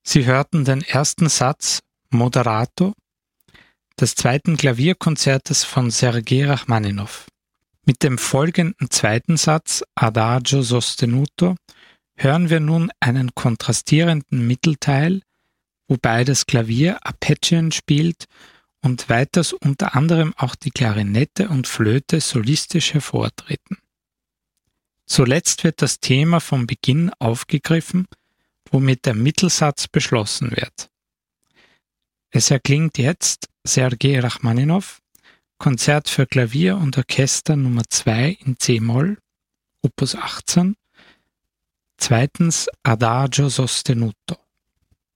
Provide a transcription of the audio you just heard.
Sie hörten den ersten Satz Moderato des zweiten Klavierkonzertes von Sergei Rachmaninow. Mit dem folgenden zweiten Satz Adagio sostenuto hören wir nun einen kontrastierenden Mittelteil, wobei das Klavier Arpeggien spielt und weiters unter anderem auch die Klarinette und Flöte solistisch hervortreten. Zuletzt wird das Thema vom Beginn aufgegriffen, womit der Mittelsatz beschlossen wird. Es erklingt jetzt Sergei Rachmaninow, Konzert für Klavier und Orchester Nummer 2 in c-Moll, Opus 18, zweitens Adagio sostenuto.